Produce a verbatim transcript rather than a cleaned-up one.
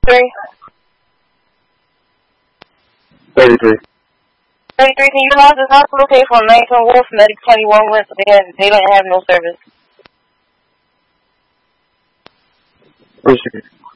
thirty-three. thirty-three. thirty-three, can you call this hospital pay for nineteen Wolf, Medic twenty-one West? They, have, they don't have no service. Appreciate it.